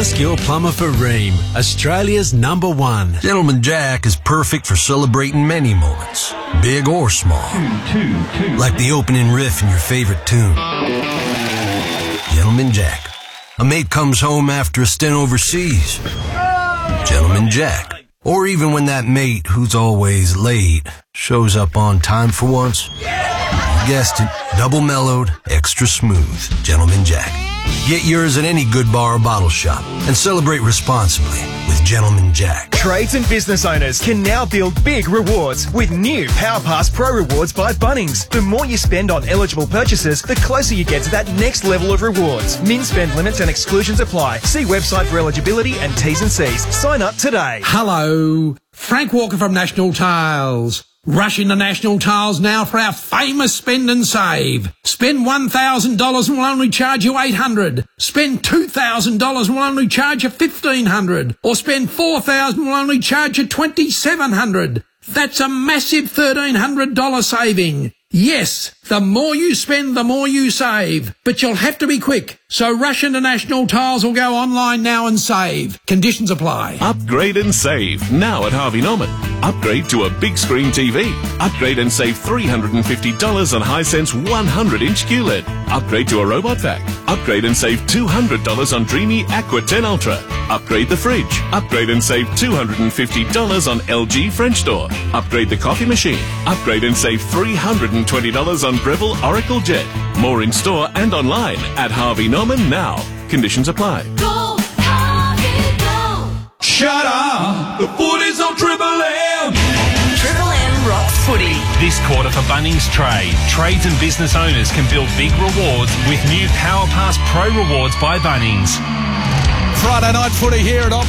Ask your plumber for Rheem, Australia's #1. Gentleman Jack is perfect for celebrating many moments, big or small. Like the opening riff in your favorite tune. Gentleman Jack. A mate comes home after a stint overseas. Gentleman Jack. Or even when that mate, who's always late, shows up on time for once. You guessed it, double mellowed, extra smooth. Gentleman Jack. Get yours at any good bar or bottle shop and celebrate responsibly with Gentleman Jack. Trades and business owners can now build big rewards with new PowerPass Pro Rewards by Bunnings. The more you spend on eligible purchases, the closer you get to that next level of rewards. Min spend limits and exclusions apply. See website for eligibility and T's and C's. Sign up today. Hello, Frank Walker from National Tiles. Rush into National Tiles now for our famous spend and save. Spend $1,000 and we'll only charge you $800. Spend $2,000 and we'll only charge you $1,500. Or spend $4,000 and we'll only charge you $2,700. That's a massive $1,300 saving. Yes, the more you spend, the more you save. But you'll have to be quick. So rush into National Tiles or go online now and save. Conditions apply. Upgrade and save now at Harvey Norman. Upgrade to a big screen TV. Upgrade and save $350 on Hisense 100-inch QLED. Upgrade to a robot vac. Upgrade and save $200 on Dreamy Aqua 10 Ultra. Upgrade the fridge. Upgrade and save $250 on LG French door. Upgrade the coffee machine. Upgrade and save $320 on Breville Oracle Jet. More in store and online at Harvey Norman now. Conditions apply. Go, Harvey, go. Shut up! The footy's on Triple M! Triple M rocks footy. This quarter for Bunnings Trade. Trades and business owners can build big rewards with new PowerPass Pro Rewards by Bunnings. Friday night footy here at